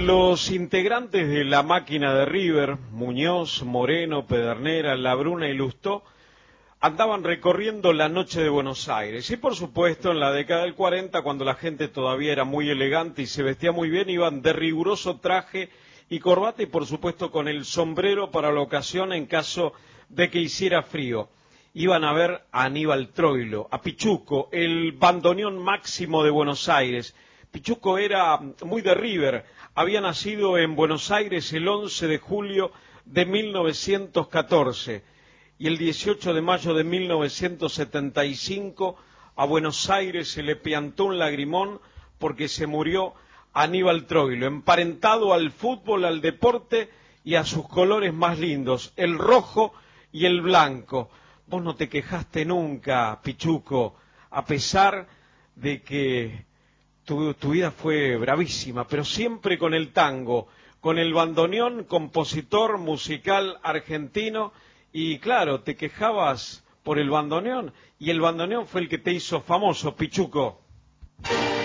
Los integrantes de la máquina de River, Muñoz, Moreno, Pedernera, Labruna y Lustó, andaban recorriendo la noche de Buenos Aires. Y por supuesto, en la década del 40, cuando la gente todavía era muy elegante y se vestía muy bien, iban de riguroso traje y corbata y por supuesto con el sombrero para la ocasión en caso de que hiciera frío. Iban a ver a Aníbal Troilo, a Pichuco, el bandoneón máximo de Buenos Aires. Pichuco era muy de River, había nacido en Buenos Aires el 11 de julio de 1914 y el 18 de mayo de 1975 a Buenos Aires se le piantó un lagrimón porque se murió Aníbal Troilo, emparentado al fútbol, al deporte y a sus colores más lindos, el rojo y el blanco. Vos no te quejaste nunca, Pichuco, a pesar de que tu vida fue bravísima, pero siempre con el tango, con el bandoneón, compositor musical argentino, y claro, te quejabas por el bandoneón, y el bandoneón fue el que te hizo famoso, Pichuco.